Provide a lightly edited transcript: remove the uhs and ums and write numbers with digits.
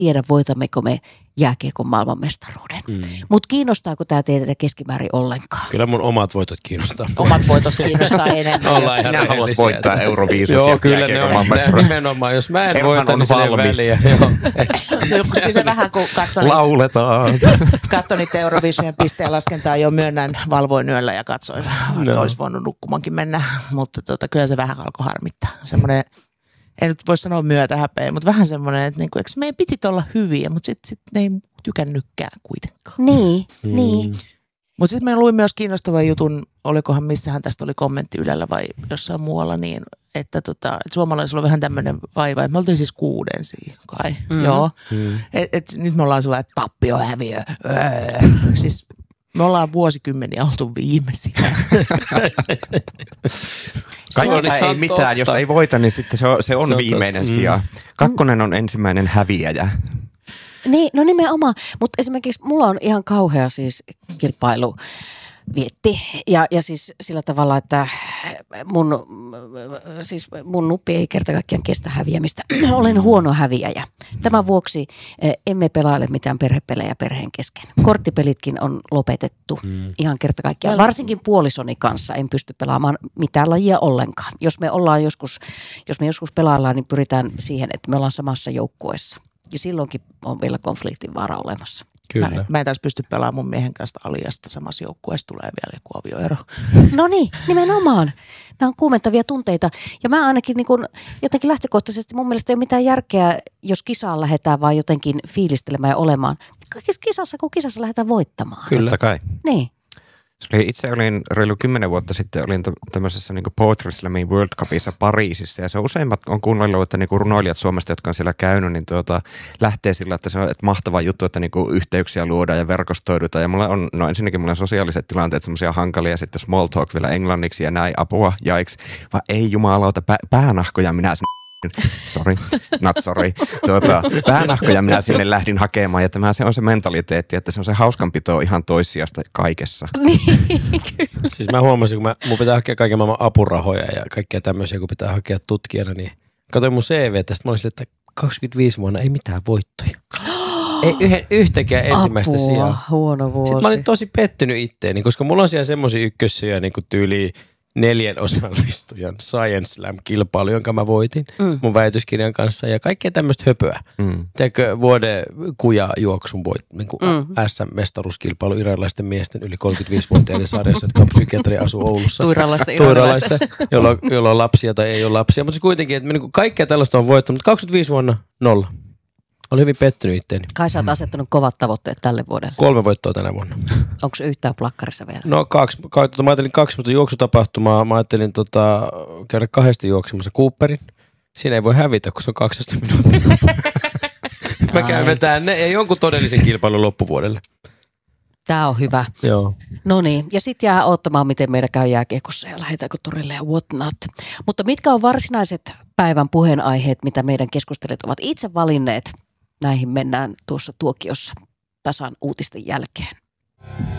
tiedä, voitammeko me jääkiekon maailmanmestaruuden. Mutta kiinnostaako tämä teitä keskimäärin ollenkaan? Kyllä mun omat voitot kiinnostaa. Omat voitot kiinnostaa enemmän. Sinä haluat voittaa Euroviisut ja kyllä jääkiekon maailmanmestaruuden. Nimenomaan, jos mä en voita, niin sille väliä. Kyllä se vähän kun lauletaan. Katsoin niitä Euroviisujen pisteenlaskentaa jo myönnän, valvoin yöllä ja katsoin, vaikka olisi voinut nukkumankin mennä, mutta kyllä se vähän alkoi harmittaa. Semmoinen, en nyt voi sanoa myötähäpeä, mutta vähän semmoinen, että niinku, eikö meidän piti olla hyviä, mutta sitten ne ei tykännytkään kuitenkaan. Niin. Mutta sitten me luin myös kiinnostavan jutun, olikohan missähän tästä oli kommentti Ylellä vai jossain muualla niin, että suomalaisilla on vähän tämmöinen vaiva, että me oltiin siis 6 kai, joo. Nyt me ollaan sellainen, että tappio, häviö, siis me ollaan vuosikymmeniä oltu viimeisiä. Kaikilla ei mitään, jos ei voita, niin sitten se on viimeinen sija. 2 on ensimmäinen häviäjä. Niin, no nimenomaan, mutta esimerkiksi mulla on ihan kauhea siis kilpailuvietti ja siis sillä tavalla, että mun nuppi ei kerta kaikkiaan kestä häviämistä. Olen huono häviäjä. Tämän vuoksi emme pelaile mitään perhepelejä perheen kesken. Korttipelitkin on lopetettu ihan kerta kaikkiaan. Varsinkin puolisoni kanssa en pysty pelaamaan mitään lajia ollenkaan. Jos me joskus pelaillaan, niin pyritään siihen, että me ollaan samassa joukkueessa. Ja silloinkin on vielä konfliktin vaara olemassa. Kyllä. Mä en taas pysty pelaamaan mun miehen kanssa aliasta samassa joukkueessa, tulee vielä joku avioero. No niin, nimenomaan. Nämä on kuumentavia tunteita. Ja mä ainakin niin kun, jotenkin lähtökohtaisesti mun mielestä ei ole mitään järkeä, jos kisaan lähdetään vaan jotenkin fiilistelemään ja olemaan. Kisassa lähdetään voittamaan. Kyllä. Totta kai. Niin. Itse olin reilu 10 vuotta sitten, olin tämmöisessä niin Poetry Slamin World Cupissa Pariisissa, ja se useimmat on kuunnellut, että niin runoilijat Suomesta, jotka on siellä käynyt, niin lähtee sillä, että se on mahtava juttu, että niin yhteyksiä luodaan ja verkostoidutaan, ja ensinnäkin mulla on sosiaaliset tilanteet semmoisia hankalia, sitten small talk vielä englanniksi ja näin, apua, jaiks, vaan ei jumalauta, päänahkoja minä päänahkoja minä sinne lähdin hakemaan, ja se on se mentaliteetti, että se on se hauskanpito ihan toissijasta kaikessa. Siis mä huomasin, kun mun pitää hakea kaiken maailman apurahoja ja kaikkea tämmöisiä, kun pitää hakea tutkijana, niin katsoin mun CV tästä, mä olin sille, että 25 vuonna ei mitään voittoja. Ei yhtäkään ensimmäistä sijaa. Huono vuosi. Sitten mä olin tosi pettynyt itteeni, koska mulla on siellä semmosia ykkössiä niin kuin tyyliin 4 osallistujan Science Slam-kilpailu, jonka mä voitin mun väitöskirjan kanssa ja kaikkea tämmöistä höpöä. Teekö vuoden kujajuoksun niin SM-mestaruuskilpailu iranilaisten miesten yli 35-vuotiaiden sarjassa, jotka on psykiatri asuu Oulussa. Tuiralaisten. Jolla on lapsia tai ei ole lapsia. Mutta kuitenkin, että niin kaikkea tällaista on voittanut, mutta 25 vuonna 0. Olin hyvin pettynyt itteeni. Kai sä oot asettanut kovat tavoitteet tälle vuodelle. 3 voittoa tänä vuonna. Onko yhtään plakkarissa vielä? No 2. Mä ajattelin 2 juoksutapahtumaa. Mä ajattelin käydä 2 juoksemassa Cooperin. Siinä ei voi hävitä, kun se on 12 minuuttia. Mä käyn vetämään ne ja jonkun todellisen kilpailun loppuvuodelle. Tää on hyvä. Joo. No niin, ja sitten jää odottamaan, miten meillä käy jääkiekossa ja lähdetäänkö torille ja what not. Mutta mitkä on varsinaiset päivän puheenaiheet, mitä meidän keskustelijat ovat itse valinneet? Näihin mennään tuossa tuokiossa tasan uutisten jälkeen.